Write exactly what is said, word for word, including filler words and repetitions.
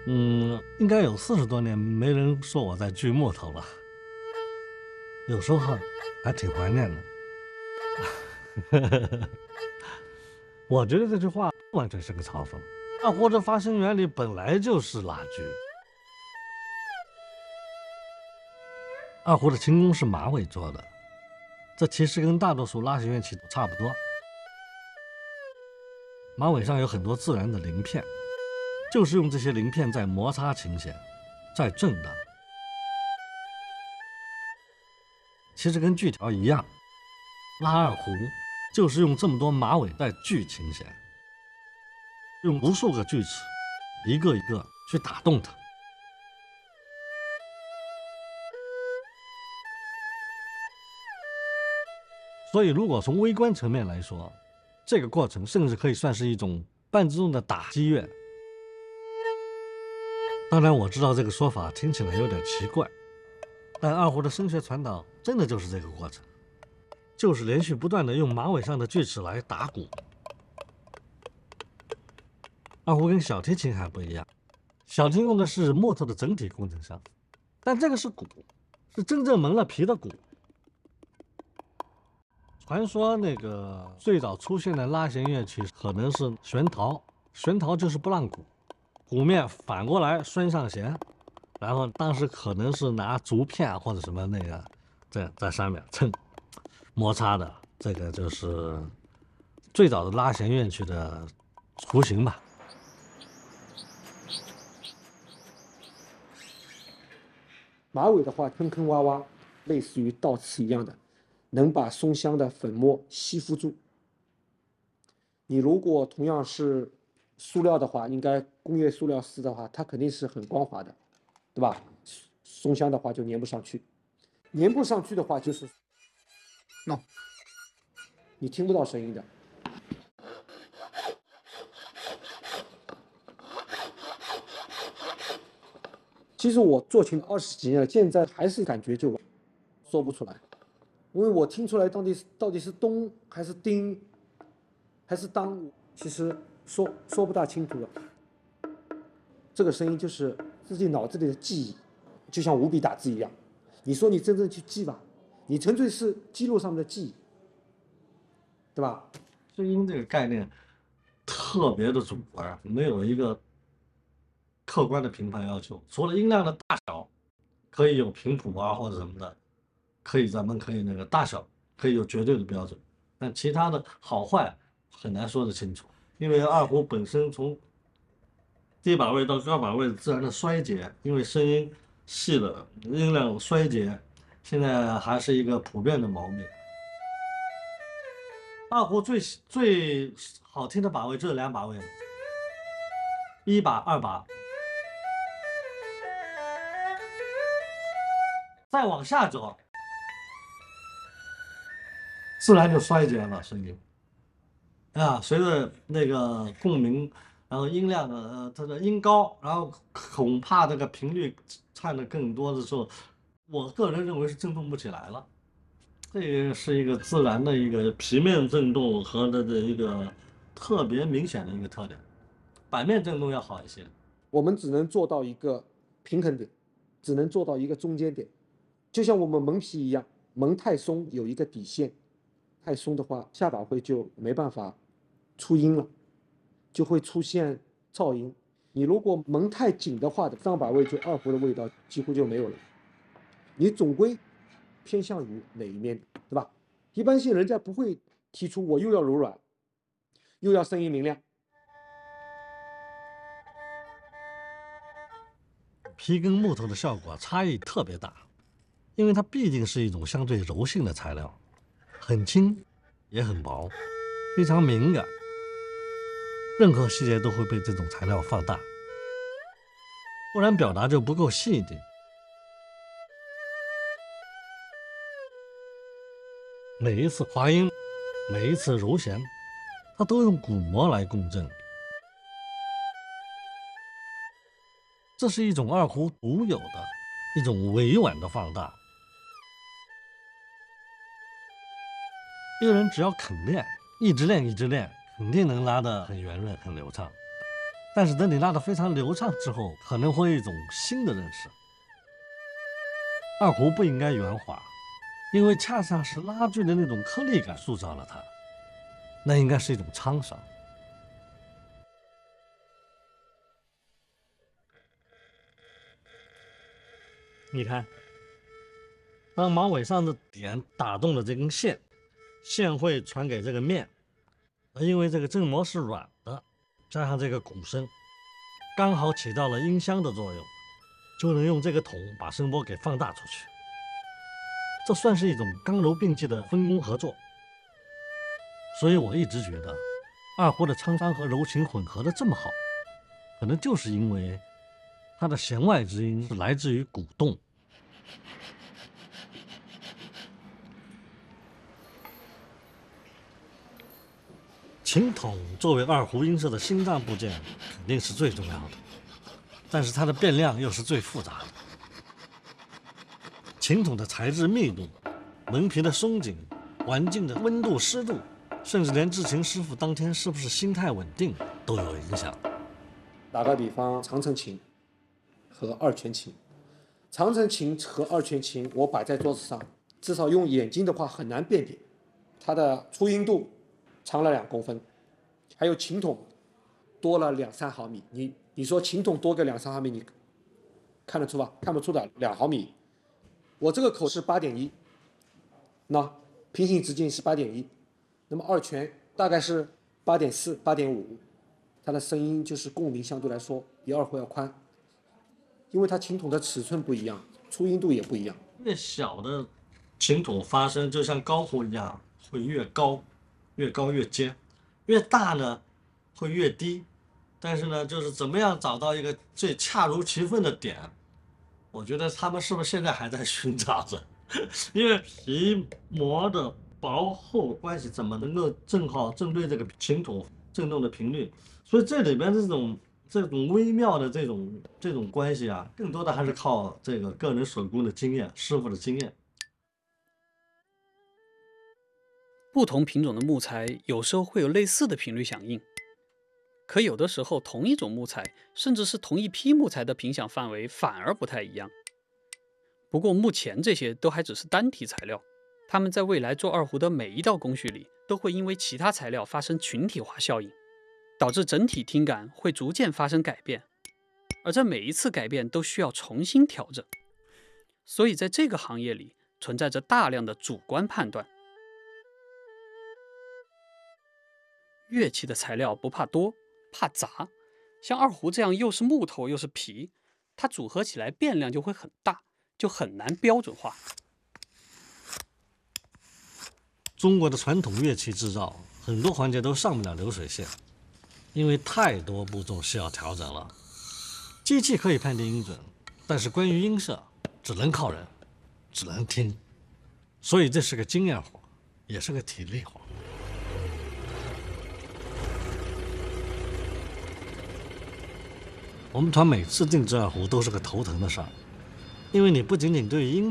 嗯，应该有四十多年没人说我在锯木头了，有时候还挺怀念的。我觉得这句话完全是个嘲讽。二胡的发声原理本来就是拉锯，二胡的琴弓是马尾做的，这其实跟大多数拉弦乐器都差不多。马尾上有很多自然的鳞片，就是用这些鳞片在摩擦琴弦，在震荡。其实跟锯条一样，拉二胡就是用这么多马尾在锯琴弦，用无数个锯齿，一个一个去打动它。所以，如果从微观层面来说，这个过程甚至可以算是一种半自动的打击乐。当然，我知道这个说法听起来有点奇怪，但二胡的声学传导真的就是这个过程，就是连续不断的用马尾上的锯齿来打鼓。二胡跟小提琴还不一样，小提琴用的是木头的整体工程上，但这个是鼓，是真正蒙了皮的鼓。传说那个最早出现的拉弦乐器可能是旋陶，旋陶就是拨浪鼓，鼓面反过来拴上弦，然后当时可能是拿竹片或者什么那个在在上面蹭摩擦的，这个就是最早的拉弦乐器的雏形吧。 马尾的话，坑坑洼洼，类似于倒刺一样的，能把松香的粉末吸附住。你如果同样是塑料的话，应该工业塑料丝的话，它肯定是很光滑的，对吧？松香的话就粘不上去，粘不上去的话就是，喏、no 你听不到声音的。其实我做琴二十几年了，现在还是感觉就说不出来，因为我听出来到底是到底是咚还是叮还是当，其实说说不大清楚了。这个声音就是自己脑子里的记忆，就像五笔打字一样。你说你真正去记吧，你纯粹是记录上面的记忆，对吧？ 声音这个概念特别的主观，没有一个客观的评判要求，除了音量的大小可以有频谱啊或者什么的，可以咱们可以那个大小可以有绝对的标准，但其他的好坏很难说得清楚，因为二胡本身从低把位到高把位自然的衰竭，因为声音细了，音量衰竭，现在还是一个普遍的毛病。二胡最最好听的把位就是两把位，一把、二把，再往下走，自然就衰竭了声音。啊，随着那个共鸣，然后音量的呃它的音高，然后恐怕这个频率唱的更多的时候，我个人认为是振动不起来了。这个是一个自然的一个平面振动和它的一个特别明显的一个特点，板面振动要好一些。 我们只能做到一个平衡点，只能做到一个中间点，就像我们蒙皮一样，蒙太松有一个底线，太松的话，下把位就没办法出音了，就会出现噪音。你如果蒙太紧的话，上把位就二胡的味道几乎就没有了。你总归偏向于哪一面，对吧？一般性人家不会提出我又要柔软，又要声音明亮。 皮跟木头的效果差异特别大，因为它毕竟是一种相对柔性的材料，很轻也很薄，非常敏感，任何细节都会被这种材料放大，不然表达就不够细腻。每一次滑音，每一次揉弦，它都用鼓膜来共振。这是一种二胡独有的一种委婉的放大。一个人只要肯练，一直练一直练，肯定能拉得很圆润、很流畅。 但是等你拉得非常流畅之后，可能会有一种新的认识。二胡不应该圆滑，因为恰恰是拉锯的那种颗粒感塑造了它，那应该是一种沧桑。你看，当马尾上的点打动了这根线，线会传给这个面，而因为这个振膜是软的，加上这个鼓声，刚好起到了音箱的作用，就能用这个筒把声波给放大出去。这算是一种刚柔并济的分工合作。所以我一直觉得，二胡的沧桑和柔情混合的这么好，可能就是因为它的弦外之音是来自于鼓动。琴筒作为二胡音色的心脏部件，肯定是最重要的，但是它的变量又是最复杂的。琴筒的材质密度、门皮的松紧、环境的温度湿度，甚至连制琴师傅当天是不是心态稳定都有影响。 打个比方，长城琴和二泉琴，长城琴和二泉琴我摆在桌子上，至少用眼睛的话很难辨别。它的出音度长了两公分，还有琴筒多了两三毫米。你你说琴筒多个两三毫米，你看得出吧？看不出的，两毫米。我这个口是八点一，那平行直径是八点一，那么二泉大概是八点四、八点五，它的声音就是共鸣相对来说比二胡要宽，因为它琴筒的尺寸不一样，出音度也不一样。 越小的琴筒发声就像高胡一样，会越高，越高越尖；越大呢，会越低。但是呢，就是怎么样找到一个最恰如其分的点，我觉得他们是不是现在还在寻找着？因为皮膜的薄厚关系怎么能够正好针对这个琴筒振动的频率？所以这里边这种这种微妙的这种这种关系啊，更多的还是靠这个个人手工的经验，师傅的经验。 不同品种的木材有时候会有类似的频率响应，可有的时候同一种木材，甚至是同一批木材的频响范围反而不太一样。不过目前这些都还只是单体材料，它们在未来做二胡的每一道工序里，都会因为其他材料发生群体化效应，导致整体听感会逐渐发生改变，而这每一次改变都需要重新调整。所以在这个行业里存在着大量的主观判断。乐器的材料不怕多，怕杂。像二胡这样又是木头又是皮，它组合起来变量就会很大，就很难标准化。 中国的传统乐器制造很多环节都上不了流水线，因为太多步骤需要调整了。机器可以判定音准，但是关于音色只能靠人，只能听。所以这是个经验活，也是个体力活。我们团每次定制二胡都是个头疼的事儿，因为你不仅仅对音